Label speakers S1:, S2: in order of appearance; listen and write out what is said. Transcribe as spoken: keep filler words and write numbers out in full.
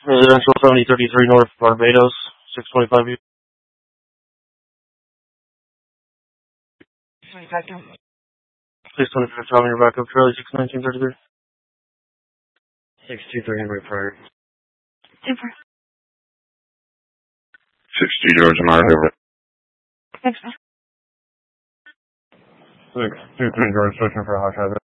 S1: Residential seventy thirty-three North Barbados, six twenty-five. Please twenty-five, Tommy, your backup, Charlie, six nineteen thirty-three.
S2: six two three Henry Prairie.
S3: Super.
S4: sixty George Margaret.
S3: Thanks,
S4: six two three George, searching for a hot habit.